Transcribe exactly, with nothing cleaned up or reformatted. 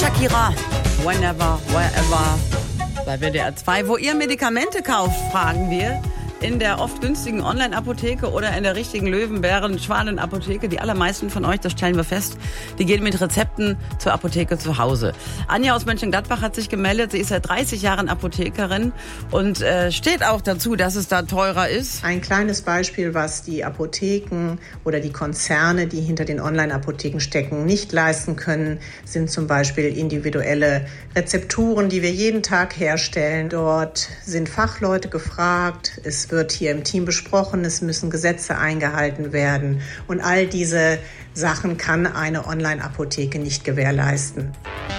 Shakira, whenever, wherever, bei W D R zwei. Wo ihr Medikamente kauft, fragen wir. In der oft günstigen Online-Apotheke oder in der richtigen Löwen-Bären-Schwanen-Apotheke. Die allermeisten von euch, das stellen wir fest, die gehen mit Rezepten zur Apotheke zu Hause. Anja aus Mönchengladbach hat sich gemeldet. Sie ist seit dreißig Jahren Apothekerin und äh, steht auch dazu, dass es da teurer ist. Ein kleines Beispiel, was die Apotheken oder die Konzerne, die hinter den Online-Apotheken stecken, nicht leisten können, sind zum Beispiel individuelle Rezepturen, die wir jeden Tag herstellen. Dort sind Fachleute gefragt. Es wird hier im Team besprochen, es müssen Gesetze eingehalten werden. Und all diese Sachen kann eine Online-Apotheke nicht gewährleisten.